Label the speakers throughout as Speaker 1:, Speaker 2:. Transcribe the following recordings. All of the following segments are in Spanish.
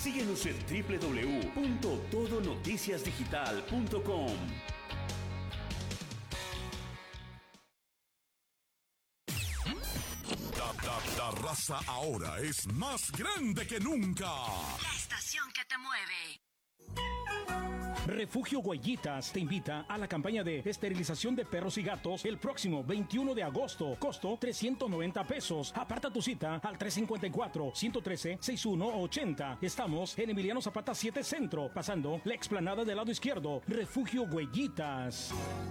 Speaker 1: Síguenos en www.todonoticiasdigital.com.
Speaker 2: La raza ahora es más grande que nunca.
Speaker 3: La estación que te mueve.
Speaker 4: Refugio Huellitas te invita a la campaña de esterilización de perros y gatos el próximo 21 de agosto. Costo 390 pesos. Aparta tu cita al 354-113-6180. Estamos en Emiliano Zapata 7 Centro, pasando la explanada del lado izquierdo. Refugio Huellitas.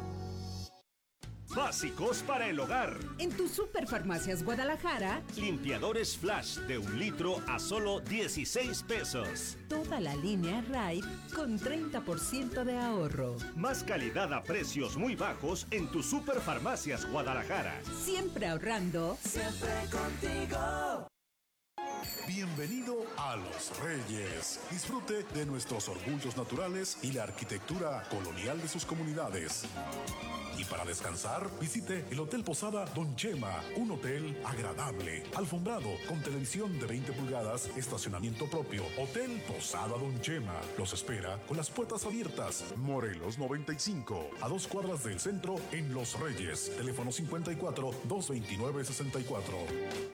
Speaker 1: Básicos para el hogar.
Speaker 5: En tu Superfarmacias Guadalajara,
Speaker 1: Limpiadores Flash de 1 litro a solo 16 pesos.
Speaker 5: toda la línea Raid con 30% de ahorro.
Speaker 1: Más calidad a precios muy bajos en tu Superfarmacias Guadalajara.
Speaker 5: Siempre ahorrando.
Speaker 6: Siempre contigo.
Speaker 2: Bienvenido a Los Reyes. Disfrute de nuestros orgullos naturales y la arquitectura colonial de sus comunidades. Y para descansar, visite el Hotel Posada Don Chema, un hotel agradable, alfombrado, con televisión de 20 pulgadas, estacionamiento propio. Hotel Posada Don Chema los espera con las puertas abiertas. Morelos 95, a 2 cuadras del centro en Los Reyes. Teléfono 54-229-64.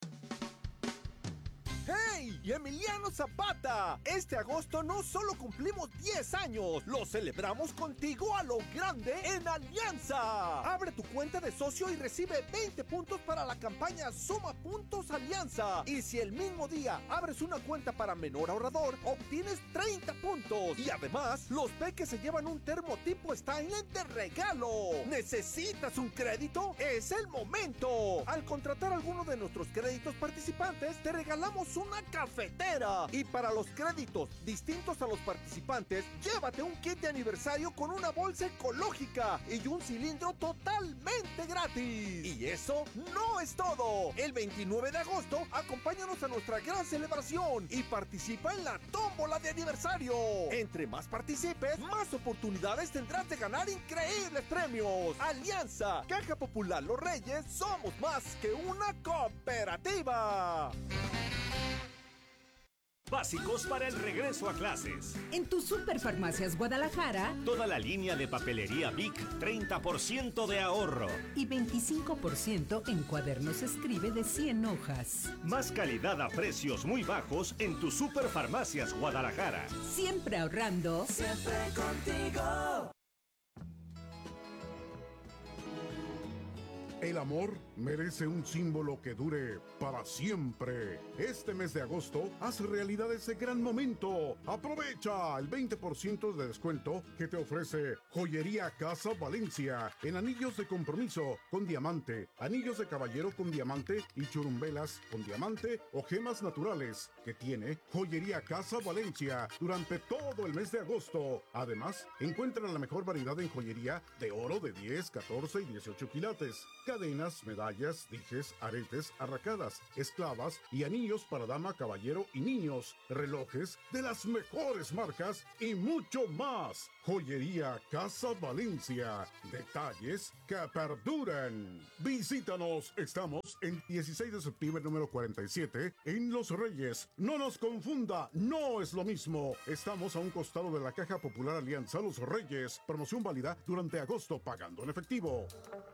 Speaker 7: ¡Hey! ¡Y Emiliano Zapata! Este agosto no solo cumplimos 10 años, lo celebramos contigo a lo grande en Alianza. Abre tu cuenta de socio y recibe 20 puntos para la campaña Suma Puntos Alianza. Y si el mismo día abres una cuenta para menor ahorrador, obtienes 30 puntos. Y además, los peques se llevan un termo tipo Stanley de regalo. ¿Necesitas un crédito? ¡Es el momento! Al contratar alguno de nuestros créditos participantes, te regalamos una cafetera. Y para los créditos distintos a los participantes, llévate un kit de aniversario con una bolsa ecológica y un cilindro totalmente gratis. Y eso no es todo. El 29 de agosto, acompáñanos a nuestra gran celebración y participa en la tómbola de aniversario. Entre más participes, más oportunidades tendrás de ganar increíbles premios. Alianza, Caja Popular Los Reyes, somos más que una cooperativa.
Speaker 1: Básicos para el regreso a clases.
Speaker 5: En tu Superfarmacias Guadalajara,
Speaker 1: Toda la línea de papelería Bic, 30% de ahorro.
Speaker 5: y 25% en cuadernos escribe de 100 hojas.
Speaker 1: Más calidad a precios muy bajos en tu Superfarmacias Guadalajara.
Speaker 5: Siempre ahorrando.
Speaker 6: Siempre contigo.
Speaker 8: El amor merece un símbolo que dure para siempre. Este mes de agosto, haz realidad ese gran momento. Aprovecha el 20% de descuento que te ofrece Joyería Casa Valencia en anillos de compromiso con diamante, anillos de caballero con diamante y churumbelas con diamante o gemas naturales que tiene Joyería Casa Valencia durante todo el mes de agosto. Además, encuentra la mejor variedad en joyería de oro de 10, 14 y 18 quilates. Cadenas, medallas, dijes, aretes, arracadas, esclavas y anillos para dama, caballero y niños, relojes de las mejores marcas y mucho más. Joyería Casa Valencia. Detalles que perduran. Visítanos. Estamos en 16 de septiembre número 47 en Los Reyes. No nos confunda, no es lo mismo. Estamos a un costado de la Caja Popular Alianza Los Reyes. Promoción válida durante agosto pagando en efectivo.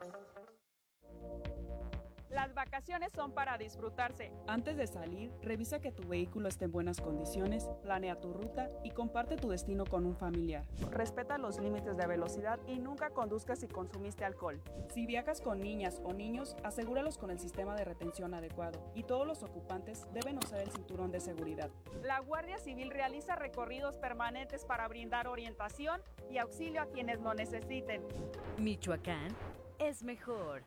Speaker 9: Las vacaciones son para disfrutarse. Antes de salir, revisa que tu vehículo esté en buenas condiciones, planea tu ruta y comparte tu destino con un familiar. Respeta los límites de velocidad y nunca conduzcas si consumiste alcohol. Si viajas con niñas o niños, asegúralos con el sistema de retención adecuado y todos los ocupantes deben usar el cinturón de seguridad. La Guardia Civil realiza recorridos permanentes para brindar orientación y auxilio a quienes lo necesiten.
Speaker 3: Michoacán es mejor.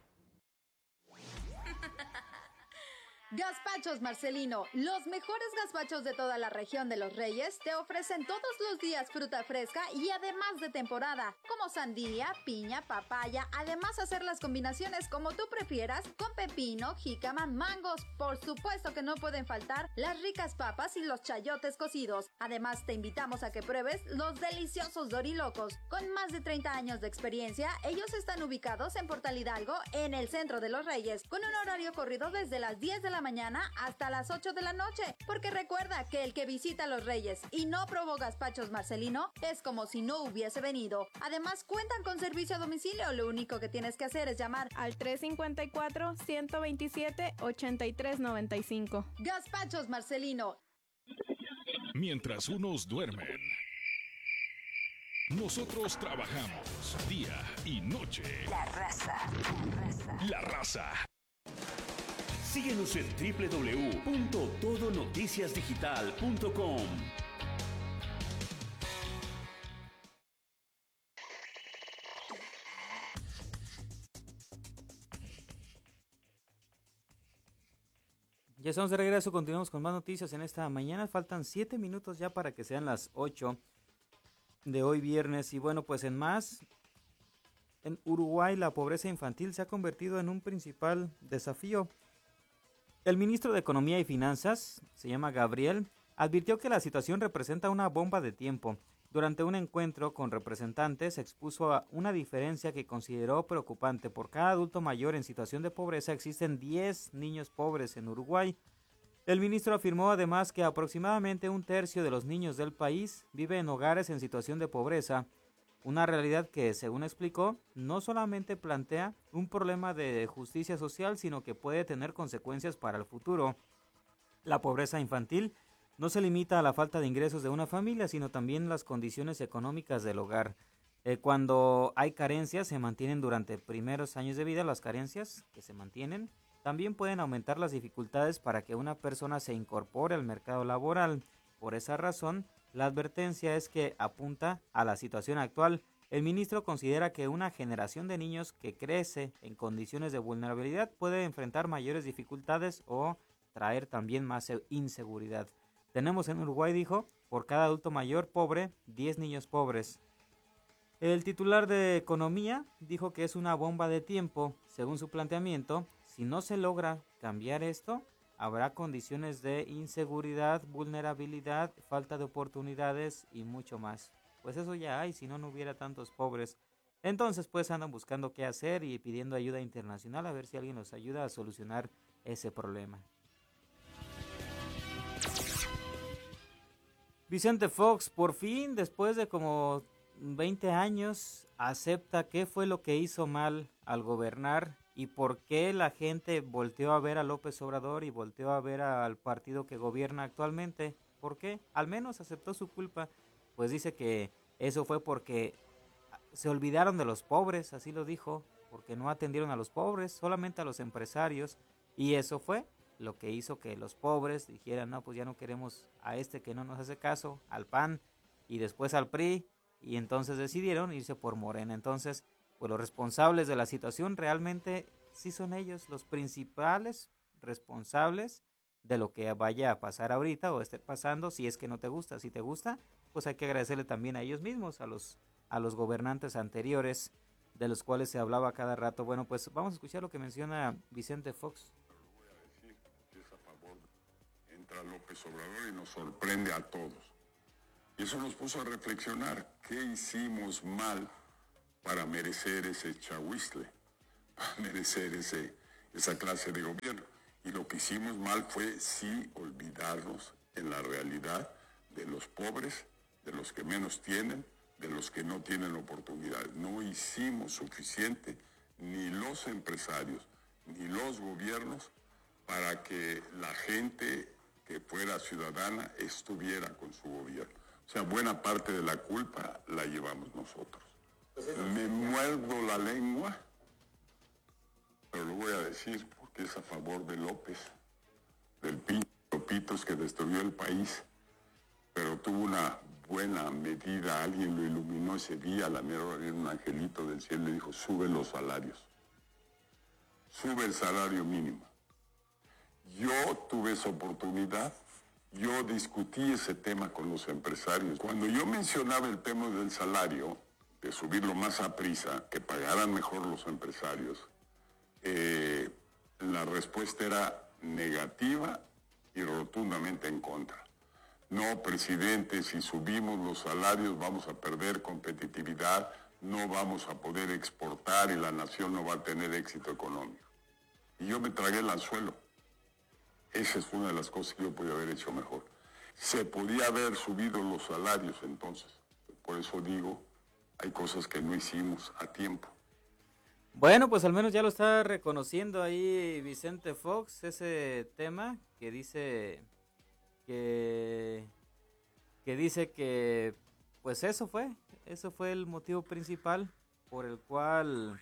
Speaker 10: Gazpachos Marcelino, los mejores gazpachos de toda la región de Los Reyes, te ofrecen todos los días fruta fresca y además de temporada, como sandía, piña, papaya, además hacer las combinaciones como tú prefieras, con pepino, jícama, mangos, por supuesto que no pueden faltar las ricas papas y los chayotes cocidos. Además te invitamos a que pruebes los deliciosos dorilocos. Con más de 30 años de experiencia, ellos están ubicados en Portal Hidalgo, en el centro de Los Reyes, con un horario corrido desde las 10 de la mañana hasta las 8 de la noche, porque recuerda que el que visita a los Reyes y no probó gazpachos Marcelino es como si no hubiese venido. Además, cuentan con servicio a domicilio. Lo único que tienes que hacer es llamar
Speaker 11: al 354-127-8395.
Speaker 10: Gazpachos Marcelino.
Speaker 12: Mientras unos duermen, nosotros trabajamos día y noche.
Speaker 3: La raza.
Speaker 12: La raza.
Speaker 1: Síguenos en www.todonoticiasdigital.com.
Speaker 13: Ya estamos de regreso, continuamos con más noticias en esta mañana. Faltan 7 minutos ya para que sean las 8 de hoy viernes. Y bueno, pues en Uruguay la pobreza infantil se ha convertido en un principal desafío. El ministro de Economía y Finanzas, se llama Gabriel, advirtió que la situación representa una bomba de tiempo. Durante un encuentro con representantes expuso a una diferencia que consideró preocupante. Por cada adulto mayor en situación de pobreza existen 10 niños pobres en Uruguay. El ministro afirmó además que aproximadamente un tercio de los niños del país vive en hogares en situación de pobreza, una realidad que, según explicó, no solamente plantea un problema de justicia social, sino que puede tener consecuencias para el futuro. La pobreza infantil no se limita a la falta de ingresos de una familia, sino también las condiciones económicas del hogar. Cuando hay carencias, se mantienen durante primeros años de vida. Las carencias que se mantienen también pueden aumentar las dificultades para que una persona se incorpore al mercado laboral. Por esa razón, la advertencia es que apunta a la situación actual. El ministro considera que una generación de niños que crece en condiciones de vulnerabilidad puede enfrentar mayores dificultades o traer también más inseguridad. Tenemos en Uruguay, dijo, por cada adulto mayor pobre, 10 niños pobres. El titular de Economía dijo que es una bomba de tiempo. Según su planteamiento, si no se logra cambiar esto, habrá condiciones de inseguridad, vulnerabilidad, falta de oportunidades y mucho más. Pues eso ya hay, si no, no hubiera tantos pobres. Entonces, pues andan buscando qué hacer y pidiendo ayuda internacional a ver si alguien los ayuda a solucionar ese problema. Vicente Fox, por fin, después de como 20 años, acepta qué fue lo que hizo mal al gobernar y por qué la gente volteó a ver a López Obrador y volteó a ver al partido que gobierna actualmente. ¿Por qué? Al menos aceptó su culpa. Pues dice que eso fue porque se olvidaron de los pobres, así lo dijo, porque no atendieron a los pobres, solamente a los empresarios. Y eso fue lo que hizo que los pobres dijeran, no, pues ya no queremos a este que no nos hace caso, al PAN y después al PRI, y entonces decidieron irse por Morena. Entonces, pues los responsables de la situación realmente sí son ellos, los principales responsables de lo que vaya a pasar ahorita o esté pasando, si es que no te gusta. Si te gusta, pues hay que agradecerle también a ellos mismos, a los gobernantes anteriores, de los cuales se hablaba cada rato. Bueno, pues vamos a escuchar lo que menciona Vicente Fox.
Speaker 14: Entra López Obrador y nos sorprende a todos. Y eso nos puso a reflexionar, ¿qué hicimos mal para merecer ese chahuizle, para merecer esa clase de gobierno? Y lo que hicimos mal fue sí olvidarnos en la realidad de los pobres, de los que menos tienen, de los que no tienen oportunidades. No hicimos suficiente, ni los empresarios, ni los gobiernos, para que la gente que fuera ciudadana estuviera con su gobierno. O sea, buena parte de la culpa la llevamos nosotros. Me muerdo la lengua, pero lo voy a decir porque es a favor de López, del pinche Lopitos que destruyó el país, pero tuvo una buena medida, alguien lo iluminó ese día, la mera hora, un angelito del cielo le dijo, sube los salarios, sube el salario mínimo. Yo tuve esa oportunidad, yo discutí ese tema con los empresarios. Cuando yo mencionaba el tema del salario, de subirlo más a prisa, que pagaran mejor los empresarios, la respuesta era negativa y rotundamente en contra. No, presidente, si subimos los salarios vamos a perder competitividad, no vamos a poder exportar y la nación no va a tener éxito económico. Y yo me tragué el anzuelo. Esa es una de las cosas que yo podía haber hecho mejor. Se podía haber subido los salarios entonces. Por eso digo, hay cosas que no hicimos a tiempo.
Speaker 13: Bueno, pues al menos ya lo está reconociendo ahí Vicente Fox, ese tema que dice que pues eso fue el motivo principal por el cual,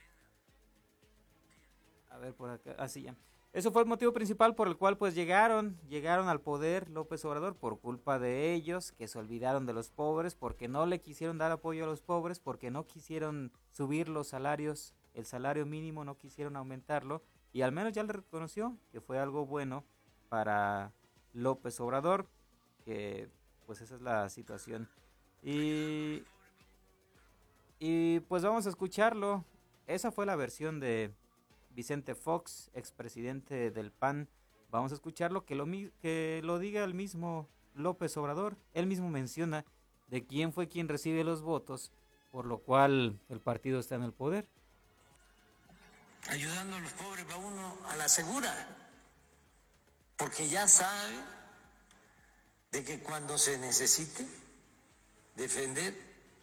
Speaker 13: a ver por acá, así ya. Eso fue el motivo principal por el cual pues llegaron al poder López Obrador, por culpa de ellos, que se olvidaron de los pobres, porque no le quisieron dar apoyo a los pobres, porque no quisieron subir los salarios, el salario mínimo no quisieron aumentarlo, y al menos ya le reconoció que fue algo bueno para López Obrador, que pues esa es la situación. Y pues vamos a escucharlo. Esa fue la versión de Vicente Fox, expresidente del PAN. Vamos a escucharlo, que lo diga el mismo López Obrador. Él mismo menciona de quién fue quien recibe los votos, por lo cual el partido está en el poder.
Speaker 11: Ayudando a los pobres va uno a la segura, porque ya sabe de que cuando se necesite defender,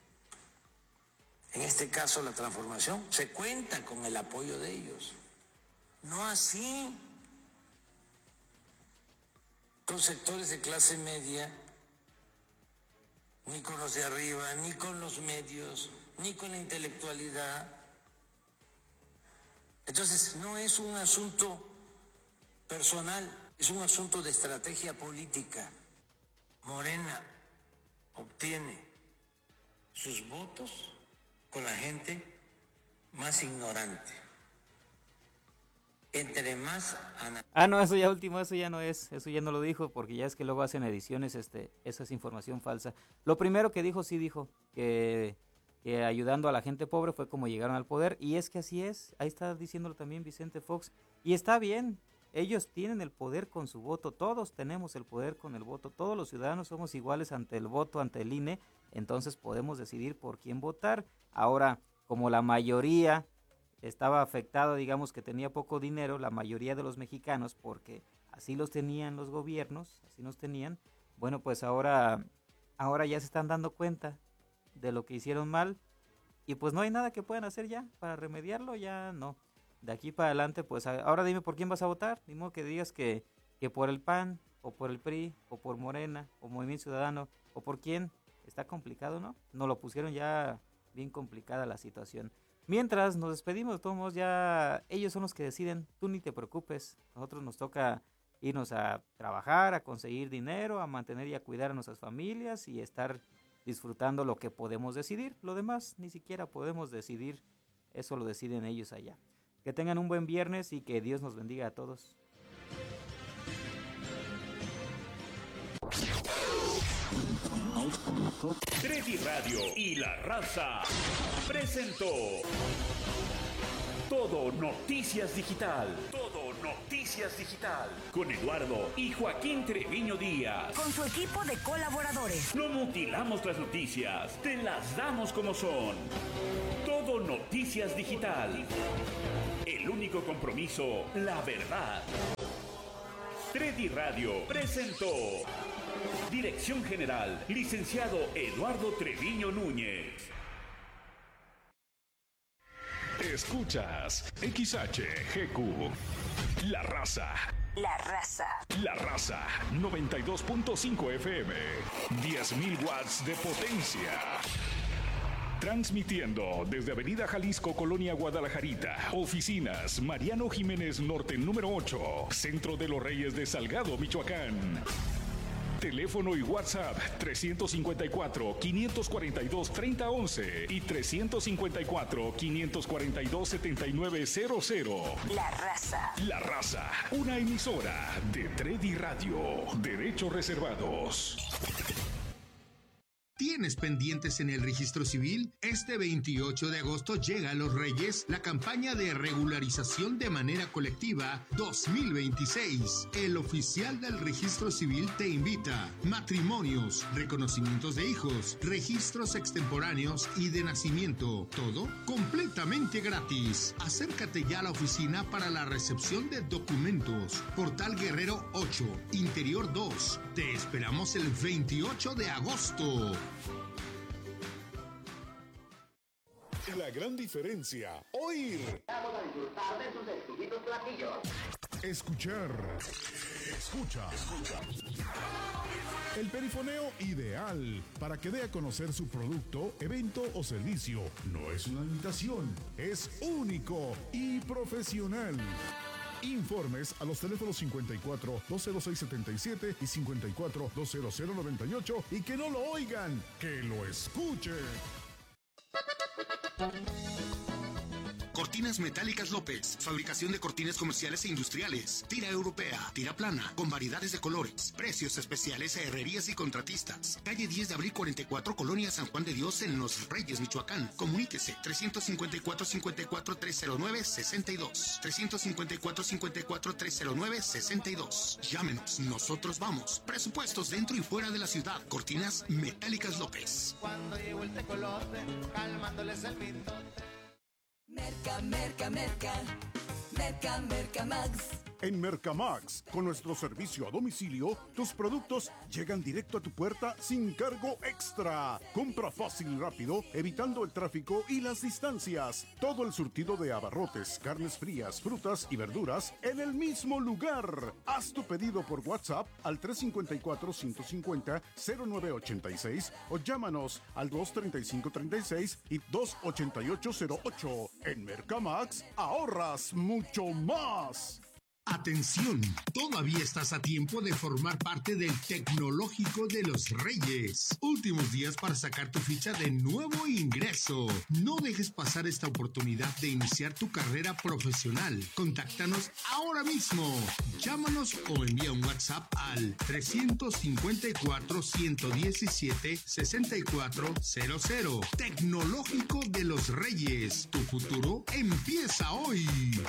Speaker 11: en este caso la transformación, se cuenta con el apoyo de ellos. No así con sectores de clase media, ni con los de arriba, ni con los medios, ni con la intelectualidad. Entonces no es un asunto personal, es un asunto de estrategia política. Morena obtiene sus votos con la gente más ignorante. Entre más...
Speaker 13: No, eso ya último, eso ya no es, eso ya no lo dijo, porque ya es que luego hacen ediciones, esa es información falsa. Lo primero que dijo, sí dijo, que ayudando a la gente pobre fue como llegaron al poder, y es que así es, ahí está diciéndolo también Vicente Fox, y está bien, ellos tienen el poder con su voto, todos tenemos el poder con el voto, todos los ciudadanos somos iguales ante el voto, ante el INE, entonces podemos decidir por quién votar. Ahora, como la mayoría estaba afectado, digamos que tenía poco dinero, la mayoría de los mexicanos, porque así los tenían los gobiernos, así nos tenían, bueno, pues ahora ya se están dando cuenta de lo que hicieron mal, y pues no hay nada que puedan hacer ya para remediarlo, ya no. De aquí para adelante, pues ahora dime por quién vas a votar, ni modo que digas que por el PAN, o por el PRI, o por Morena, o Movimiento Ciudadano, o por quién. Está complicado, ¿no? Nos lo pusieron ya bien complicada la situación. Mientras nos despedimos, de todos modos, ya ellos son los que deciden, tú ni te preocupes, nosotros nos toca irnos a trabajar, a conseguir dinero, a mantener y a cuidar a nuestras familias y estar disfrutando lo que podemos decidir. Lo demás ni siquiera podemos decidir, eso lo deciden ellos allá. Que tengan un buen viernes y que Dios nos bendiga a todos.
Speaker 1: Tredi Radio y La Raza presentó Todo Noticias Digital. Todo Noticias Digital. Con Eduardo y Joaquín Treviño Díaz.
Speaker 3: Con su equipo de colaboradores.
Speaker 1: No mutilamos las noticias, te las damos como son. Todo Noticias Digital. El único compromiso, la verdad. Tredi Radio presentó. Dirección General, licenciado Eduardo Treviño Núñez.
Speaker 12: Escuchas XHGQ, La Raza.
Speaker 3: La Raza.
Speaker 12: La Raza, 92.5 FM, 10.000 watts de potencia. Transmitiendo desde Avenida Jalisco, Colonia Guadalajarita. Oficinas Mariano Jiménez Norte, número 8. Centro de los Reyes de Salgado, Michoacán. Teléfono y WhatsApp 354-542-3011 y 354-542-7900.
Speaker 3: La Raza.
Speaker 12: La Raza, una emisora de Tredi Radio. Derechos reservados.
Speaker 15: ¿Tienes pendientes en el registro civil? Este 28 de agosto llega a Los Reyes la campaña de regularización de manera colectiva 2026. El oficial del registro civil te invita. Matrimonios, reconocimientos de hijos, registros extemporáneos y de nacimiento. Todo completamente gratis. Acércate ya a la oficina para la recepción de documentos. Portal Guerrero 8, Interior 2. Te esperamos el 28 de agosto.
Speaker 2: La gran diferencia. Oír.
Speaker 16: Vamos a disfrutar de sus exquisitos platillos.
Speaker 2: Escuchar. Escucha. El perifoneo ideal para que dé a conocer su producto, evento o servicio. No es una imitación, es único y profesional. Informes a los teléfonos 54 206 77 y 54 200 98 y que no lo oigan, que lo escuchen.
Speaker 15: Cortinas Metálicas López, fabricación de cortinas comerciales e industriales, tira europea, tira plana, con variedades de colores, precios especiales a herrerías y contratistas. Calle 10 de abril 44, Colonia San Juan de Dios, en Los Reyes, Michoacán. Comuníquese 354-54-309-62, 354-54-309-62. Llámenos, nosotros vamos. Presupuestos dentro y fuera de la ciudad. Cortinas Metálicas López.
Speaker 6: Cuando llegó el tecolote, calmándoles el mitote.
Speaker 8: Mercamax. En Mercamax, con nuestro servicio a domicilio, tus productos llegan directo a tu puerta sin cargo extra. Compra fácil y rápido, evitando el tráfico y las distancias. Todo el surtido de abarrotes, carnes frías, frutas y verduras en el mismo lugar. Haz tu pedido por WhatsApp al 354-150-0986 o llámanos al 235-36 y 288-08. En Mercamax, ahorras mucho más.
Speaker 15: Atención, todavía estás a tiempo de formar parte del Tecnológico de los Reyes. Últimos días para sacar tu ficha de nuevo ingreso. No dejes pasar esta oportunidad de iniciar tu carrera profesional. Contáctanos ahora mismo. Llámanos o envía un WhatsApp al 354-117-6400. Tecnológico de los Reyes. Tu futuro empieza hoy.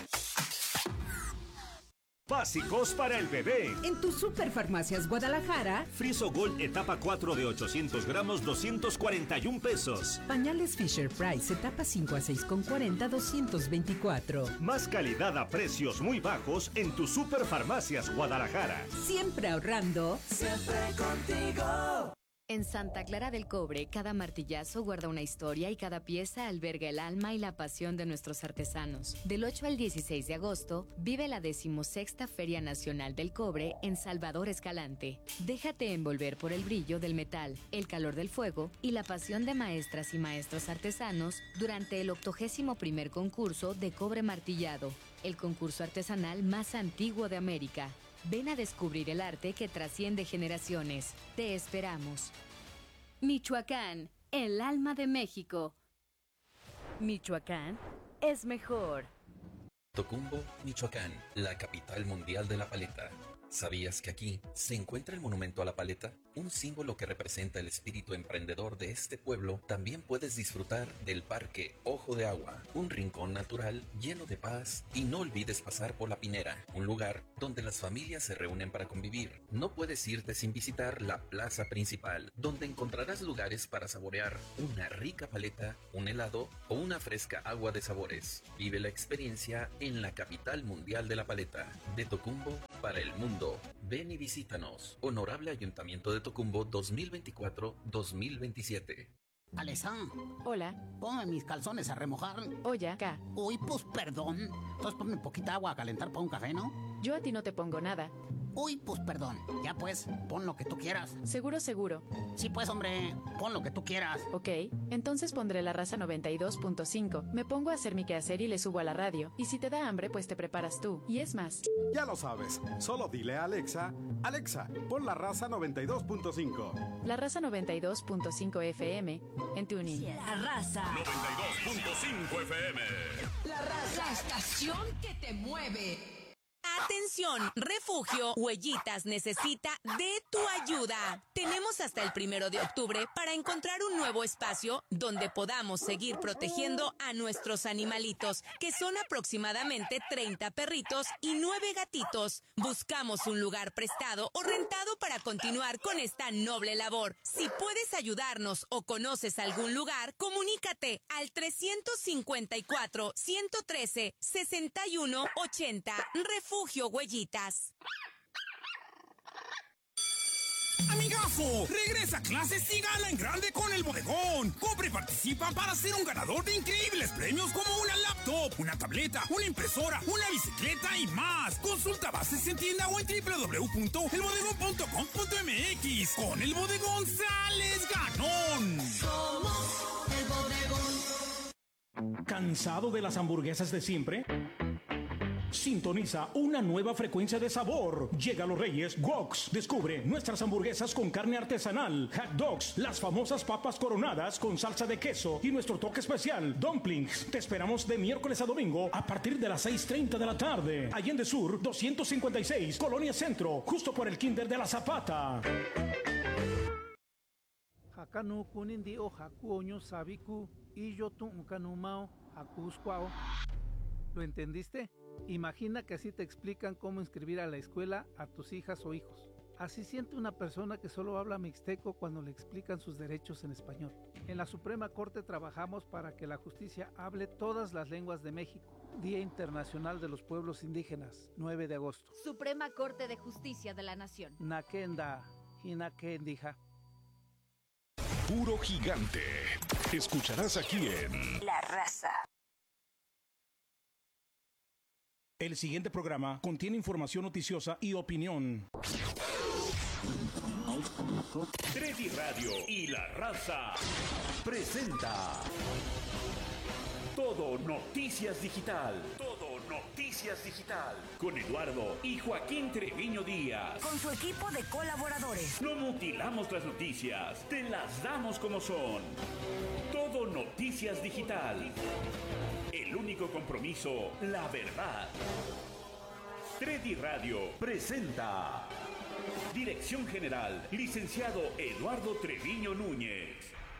Speaker 1: Básicos para el bebé.
Speaker 5: En tu Superfarmacias Guadalajara.
Speaker 1: Friso Gold etapa 4 de 800 gramos, 241 pesos.
Speaker 5: Pañales Fisher Price etapa 5 a 6 con 40, 224.
Speaker 1: Más calidad a precios muy bajos en tu Superfarmacias Guadalajara.
Speaker 5: Siempre ahorrando.
Speaker 6: Siempre contigo.
Speaker 17: En Santa Clara del Cobre, cada martillazo guarda una historia y cada pieza alberga el alma y la pasión de nuestros artesanos. Del 8 al 16 de agosto, vive la 16ª Feria Nacional del Cobre en Salvador Escalante. Déjate envolver por el brillo del metal, el calor del fuego y la pasión de maestras y maestros artesanos durante el 81º concurso de cobre martillado, el concurso artesanal más antiguo de América. Ven a descubrir el arte que trasciende generaciones. Te esperamos. Michoacán, el alma de México. Michoacán es mejor.
Speaker 18: Tocumbo, Michoacán, la capital mundial de la paleta. ¿Sabías que aquí se encuentra el monumento a la paleta? Un símbolo que representa el espíritu emprendedor de este pueblo. También puedes disfrutar del Parque Ojo de Agua, un rincón natural lleno de paz, y no olvides pasar por La Pinera, un lugar donde las familias se reúnen para convivir. No puedes irte sin visitar la plaza principal, donde encontrarás lugares para saborear una rica paleta, un helado o una fresca agua de sabores. Vive la experiencia en la capital mundial de la paleta, de Tocumbo para el mundo. Ven y visítanos. Honorable Ayuntamiento de Tocumbo 2024-2027.
Speaker 19: Alesa.
Speaker 17: Hola.
Speaker 19: Ponme mis calzones a remojar.
Speaker 17: Oye, acá.
Speaker 19: Uy, pues perdón. Entonces ponme poquita agua a calentar para un café, ¿no?
Speaker 17: Yo a ti no te pongo nada.
Speaker 19: Uy, pues perdón. Ya pues, pon lo que tú quieras.
Speaker 17: Seguro, seguro.
Speaker 19: Sí, pues hombre, pon lo que tú quieras.
Speaker 17: Ok, entonces pondré la raza 92.5. Me pongo a hacer mi quehacer y le subo a la radio. Y si te da hambre, pues te preparas tú. Y es más.
Speaker 20: Ya lo sabes. Solo dile a Alexa, Alexa, pon la raza 92.5.
Speaker 17: La raza 92.5 FM en TuneIn.
Speaker 3: La raza
Speaker 1: 92.5 FM.
Speaker 3: La raza. La estación que te mueve.
Speaker 21: Atención, Refugio Huellitas necesita de tu ayuda. Te Tenemos hasta el 1 de octubre para encontrar un nuevo espacio donde podamos seguir protegiendo a nuestros animalitos, que son aproximadamente 30 perritos y 9 gatitos. Buscamos un lugar prestado o rentado para continuar con esta noble labor. Si puedes ayudarnos o conoces algún lugar, comunícate al 354-113-6180. Refugio Huellitas.
Speaker 22: ¡Amigazo! Regresa a clases y gana en grande con el bodegón. Compra y participa para ser un ganador de increíbles premios como una laptop, una tableta, una impresora, una bicicleta y más. Consulta bases en tienda o en www.elbodegón.com.mx. Con el bodegón sales ganón.
Speaker 3: Somos el bodegón.
Speaker 4: ¿Cansado de las hamburguesas de siempre? Sintoniza una nueva frecuencia de sabor. Llega a Los Reyes Woks. Descubre nuestras hamburguesas con carne artesanal, hot dogs, las famosas papas coronadas con salsa de queso y nuestro toque especial, dumplings. Te esperamos de miércoles a domingo a partir de las 6:30 de la tarde. Allende Sur 256, Colonia Centro, justo por el Kinder de la Zapata.
Speaker 23: Hakanu kunindi o hakuoño sabiku y yo tu kanumao hakuskwao. ¿Lo entendiste? Imagina que así te explican cómo inscribir a la escuela a tus hijas o hijos. Así siente una persona que solo habla mixteco cuando le explican sus derechos en español. En la Suprema Corte trabajamos para que la justicia hable todas las lenguas de México. Día Internacional de los Pueblos Indígenas, 9 de agosto.
Speaker 24: Suprema Corte de Justicia de la Nación.
Speaker 23: Nakenda, Hinakendija.
Speaker 12: Puro gigante. Escucharás aquí en
Speaker 24: La Raza.
Speaker 4: El siguiente programa contiene información noticiosa y opinión.
Speaker 1: Freddy Radio y La Raza presenta Todo Noticias Digital. Todo Noticias Digital. Con Eduardo y Joaquín Treviño Díaz.
Speaker 24: Con su equipo de colaboradores.
Speaker 1: No mutilamos las noticias, te las damos como son. Todo Noticias Digital. El único compromiso, la verdad. Freddy Radio presenta. Dirección General, licenciado Eduardo Treviño Núñez.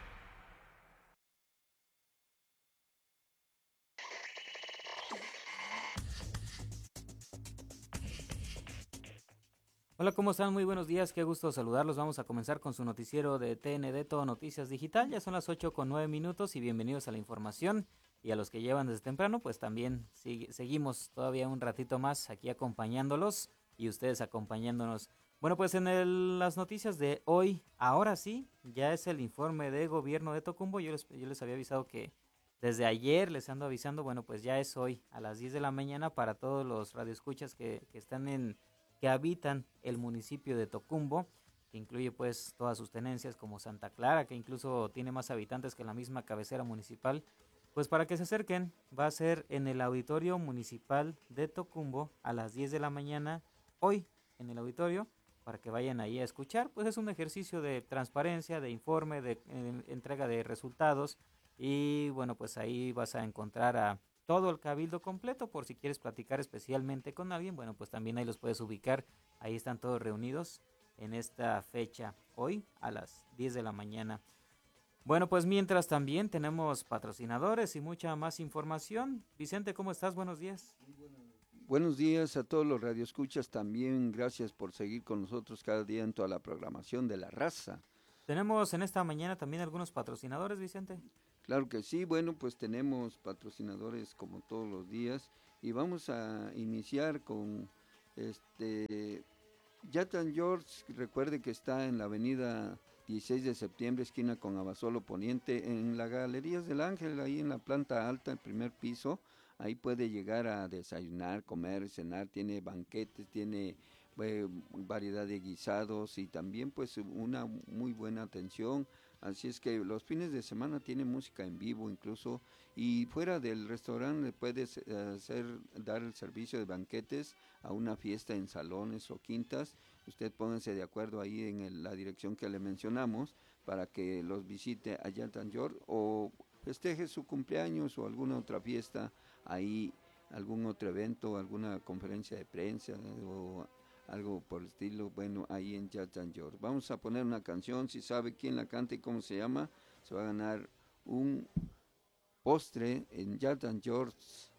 Speaker 13: Hola, ¿cómo están? Muy buenos días, qué gusto saludarlos. Vamos a comenzar con su noticiero de TND, Todo Noticias Digital. Ya son las 8:09 y bienvenidos a la información. Y a los que llevan desde temprano, pues también seguimos todavía un ratito más aquí acompañándolos y ustedes acompañándonos. Bueno, pues en las noticias de hoy, ahora sí, ya es el informe de gobierno de Tocumbo. Yo les había avisado que desde ayer les ando avisando, bueno, pues ya es hoy a las 10 de la mañana para todos los radioescuchas que habitan el municipio de Tocumbo, que incluye pues todas sus tenencias como Santa Clara, que incluso tiene más habitantes que la misma cabecera municipal. Pues para que se acerquen, va a ser en el Auditorio Municipal de Tocumbo a las 10 de la mañana, hoy en el auditorio, para que vayan ahí a escuchar. Pues es un ejercicio de transparencia, de informe, de entrega de resultados y bueno, pues ahí vas a encontrar a todo el cabildo completo por si quieres platicar especialmente con alguien. Bueno, pues también ahí los puedes ubicar, ahí están todos reunidos en esta fecha, hoy a las 10 de la mañana. Bueno, pues mientras también tenemos patrocinadores y mucha más información. Vicente, ¿cómo estás? Buenos días.
Speaker 25: Buenos días a todos los radioescuchas también. Gracias por seguir con nosotros cada día en toda la programación de La Raza.
Speaker 13: Tenemos en esta mañana también algunos patrocinadores, Vicente.
Speaker 25: Claro que sí. Bueno, pues tenemos patrocinadores como todos los días. Y vamos a iniciar con Yatan George. Recuerde que está en la avenida 16 de septiembre, esquina con Abasolo Poniente, en las Galerías del Ángel, ahí en la planta alta, el primer piso. Ahí puede llegar a desayunar, comer, cenar, tiene banquetes, tiene variedad de guisados y también pues una muy buena atención. Así es que los fines de semana tiene música en vivo incluso, y fuera del restaurante le puedes dar el servicio de banquetes a una fiesta en salones o quintas. Usted pónganse de acuerdo ahí en la dirección que le mencionamos para que los visite allá en Tan York o festeje su cumpleaños o alguna otra fiesta ahí, algún otro evento, alguna conferencia de prensa o algo por el estilo, bueno, ahí en Jazz and George. Vamos a poner una canción, si sabe quién la canta y cómo se llama, se va a ganar un postre en Jazz and George